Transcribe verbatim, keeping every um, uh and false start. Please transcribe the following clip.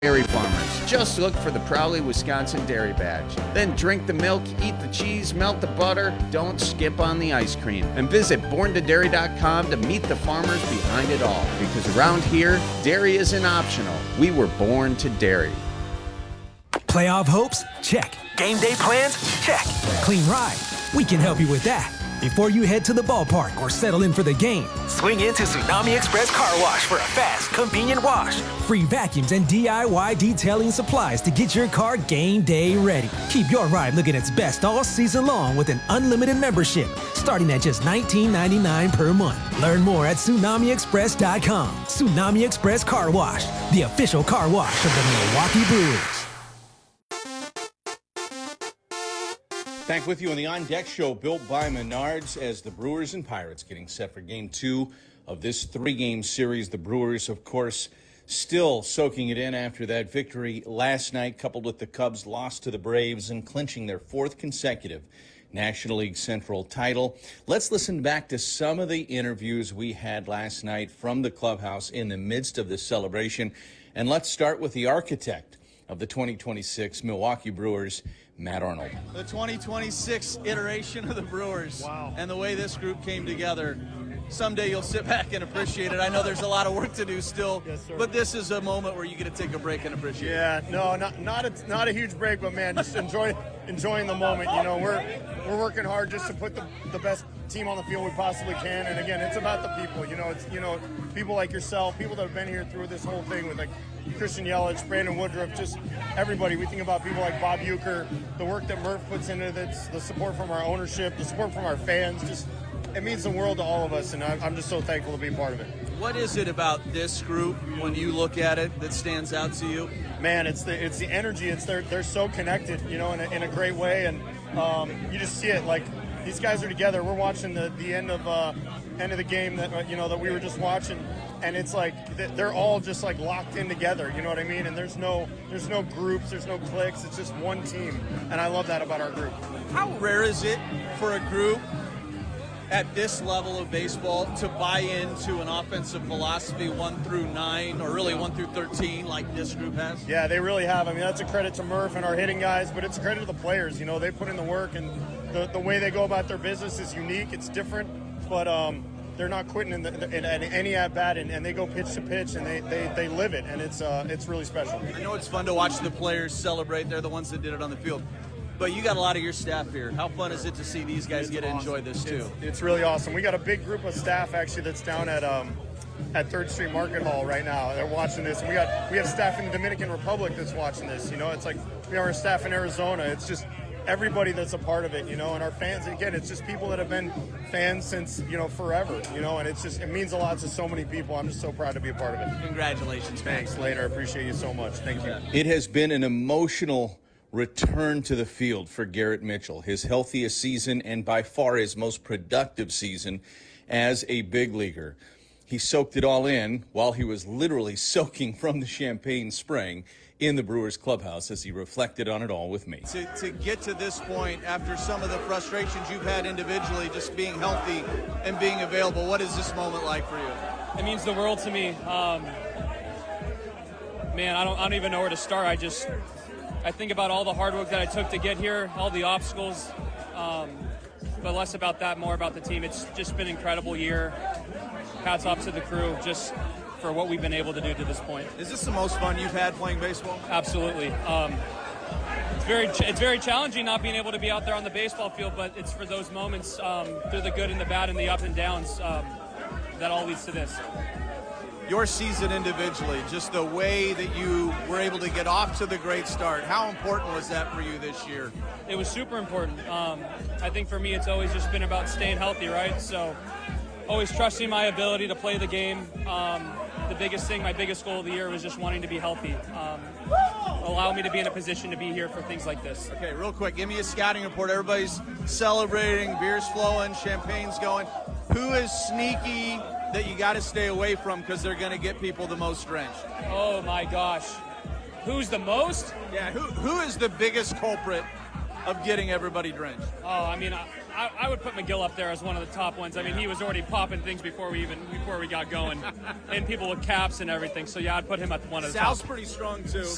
Dairy farmers. Just look for the proudly Wisconsin dairy badge. Then drink the milk, eat the cheese, melt the butter. Don't skip on the ice cream. And visit born to dairy dot com to meet the farmers behind it all. Because around here, dairy isn't optional. We were born to dairy. Playoff hopes? Check. Game day plans? Check. Clean ride? We can help you with that. Before you head to the ballpark or settle in for the game, swing into Tsunami Express Car Wash for a fast, convenient wash. Free vacuums and D I Y detailing supplies to get your car game day ready. Keep your ride looking its best all season long with an unlimited membership starting at just nineteen ninety-nine per month. Learn more at tsunami express dot com. Tsunami Express Car Wash, the official car wash of the Milwaukee Brewers. Back with you on the On Deck Show, built by Menards, as the Brewers and Pirates getting set for game two of this three-game series. The Brewers, of course, still soaking it in after that victory last night, coupled with the Cubs' loss to the Braves and clinching their fourth consecutive National League Central title. Let's listen back to some of the interviews we had last night from the clubhouse in the midst of this celebration. And let's start with the architect of the twenty twenty-six Milwaukee Brewers, Matt Arnold. The twenty twenty-six iteration of the Brewers. Wow. And the way this group came together. Someday you'll sit back and appreciate it. I know there's a lot of work to do still, yes, sir. But this is a moment where you get to take a break and appreciate yeah, it. Yeah, no, not not a, not a huge break, but man, just enjoy enjoying the moment. You know, we're we're working hard just to put the, the best team on the field we possibly can. And again, it's about the people. You know, it's you know people like yourself, people that have been here through this whole thing with like Christian Yelich, Brandon Woodruff, just everybody. We think about people like Bob Uecker, the work that Murph puts into this, the support from our ownership, the support from our fans. Just it means the world to all of us, and I'm just so thankful to be a part of it. What is it about this group when you look at it that stands out to you? Man, it's the it's the energy. It's they're they're so connected, you know, in a, in a great way, and um, you just see it. Like these guys are together. We're watching the, the end of uh, end of the game that you know that we were just watching, and it's like they're all just like locked in together. You know what I mean? And there's no there's no groups, there's no cliques. It's just one team, and I love that about our group. How rare is it for a group at this level of baseball to buy into an offensive philosophy one through nine, or really one through thirteen, like this group has? Yeah, they really have. I mean, that's a credit to Murph and our hitting guys, but it's a credit to the players. You know, they put in the work, and the, the way they go about their business is unique. It's different, but um, they're not quitting in, the, in, in any at bat, and, and they go pitch to pitch, and they, they, they live it, and it's uh, it's really special. I know it's fun to watch the players celebrate. They're the ones that did it on the field. But you got a lot of your staff here. How fun is it to see these guys It's get to awesome. enjoy this too? It's, it's really awesome. We got a big group of staff actually that's down at um, at Third Street Market Hall right now. They're watching this, and we got we have staff in the Dominican Republic that's watching this. You know, it's like we have our staff in Arizona. It's just everybody that's a part of it. You know, and our fans. Again, it's just people that have been fans since you know forever. You know, and it's just it means a lot to so many people. I'm just so proud to be a part of it. Congratulations, man. Thanks, Later. I appreciate you so much. Thank you. It has been an emotional return to the field for Garrett Mitchell, his healthiest season and by far his most productive season as a big leaguer. He soaked it all in while he was literally soaking from the champagne spring in the Brewers clubhouse as he reflected on it all with me. To, to get to this point, after some of the frustrations you've had individually, just being healthy and being available, what is this moment like for you? It means the world to me. Um, man, I don't, I don't even know where to start. I just, I think about all the hard work that I took to get here, all the obstacles, um, but less about that, more about the team. It's just been an incredible year. Hats off to the crew just for what we've been able to do to this point. Is this the most fun you've had playing baseball? Absolutely. Um, it's very it's very challenging not being able to be out there on the baseball field, but it's for those moments, um, through the good and the bad and the ups and downs, um, that all leads to this. Your season individually, just the way that you were able to get off to the great start, how important was that for you this year? It was super important. Um, I think for me, it's always just been about staying healthy, right? So always trusting my ability to play the game. Um, the biggest thing, my biggest goal of the year was just wanting to be healthy. Um, allow me to be in a position to be here for things like this. Okay, real quick, give me a scouting report. Everybody's celebrating, beers flowing, champagne's going. Who is sneaky that you got to stay away from because they're going to get people the most drenched? Oh my gosh. Who's the most? Yeah, who who is the biggest culprit of getting everybody drenched? Oh, I mean, I, I, I would put McGill up there as one of the top ones. I mean, he was already popping things before we even before we got going, and people with caps and everything. So yeah, I'd put him at one of the Sal's top. pretty strong too.